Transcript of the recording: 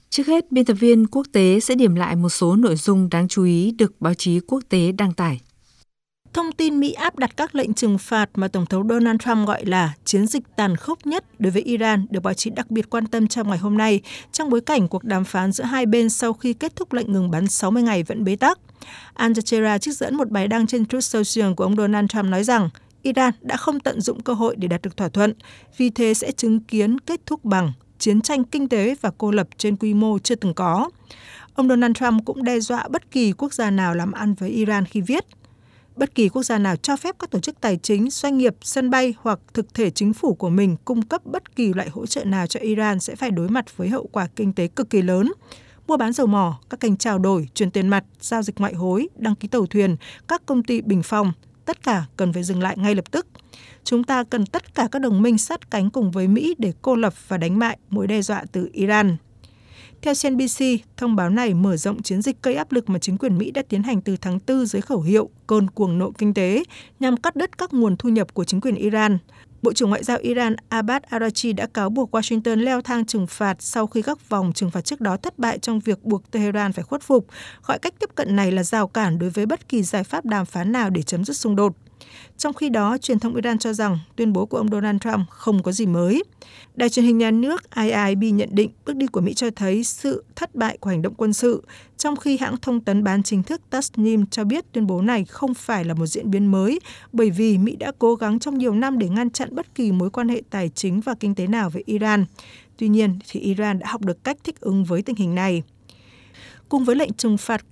Trước hết, biên tập viên quốc tế sẽ điểm lại một số nội dung đáng chú ý được báo chí quốc tế đăng tải. Thông tin Mỹ áp đặt các lệnh trừng phạt mà Tổng thống Donald Trump gọi là chiến dịch tàn khốc nhất đối với Iran được báo chí đặc biệt quan tâm trong ngày hôm nay, trong bối cảnh cuộc đàm phán giữa hai bên sau khi kết thúc lệnh ngừng bắn 60 ngày vẫn bế tắc. Al Jazeera trích dẫn một bài đăng trên Truth Social của ông Donald Trump nói rằng Iran đã không tận dụng cơ hội để đạt được thỏa thuận, vì thế sẽ chứng kiến kết thúc bằng chiến tranh kinh tế và cô lập trên quy mô chưa từng có. Ông Donald Trump cũng đe dọa bất kỳ quốc gia nào làm ăn với Iran khi viết: bất kỳ quốc gia nào cho phép các tổ chức tài chính, doanh nghiệp, sân bay hoặc thực thể chính phủ của mình cung cấp bất kỳ loại hỗ trợ nào cho Iran sẽ phải đối mặt với hậu quả kinh tế cực kỳ lớn. Mua bán dầu mỏ, các kênh trao đổi, chuyển tiền mặt, giao dịch ngoại hối, đăng ký tàu thuyền, các công ty bình phong, tất cả cần phải dừng lại ngay lập tức. Chúng ta cần tất cả các đồng minh sát cánh cùng với Mỹ để cô lập và đánh bại mối đe dọa từ Iran. Theo CNBC, thông báo này mở rộng chiến dịch gây áp lực mà chính quyền Mỹ đã tiến hành từ tháng 4 dưới khẩu hiệu cơn cuồng nộ kinh tế nhằm cắt đứt các nguồn thu nhập của chính quyền Iran. Bộ trưởng Ngoại giao Iran Abbas Araghchi đã cáo buộc Washington leo thang trừng phạt sau khi các vòng trừng phạt trước đó thất bại trong việc buộc Tehran phải khuất phục, gọi cách tiếp cận này là rào cản đối với bất kỳ giải pháp đàm phán nào để chấm dứt xung đột. Trong khi đó, truyền thông Iran cho rằng tuyên bố của ông Donald Trump không có gì mới. Đài truyền hình nhà nước IIB nhận định bước đi của Mỹ cho thấy sự thất bại của hành động quân sự, trong khi hãng thông tấn bán chính thức Tasnim cho biết tuyên bố này không phải là một diễn biến mới, bởi vì Mỹ đã cố gắng trong nhiều năm để ngăn chặn bất kỳ mối quan hệ tài chính và kinh tế nào với Iran. Tuy nhiên, thì Iran đã học được cách thích ứng với tình hình này. Cùng với lệnh trừng phạt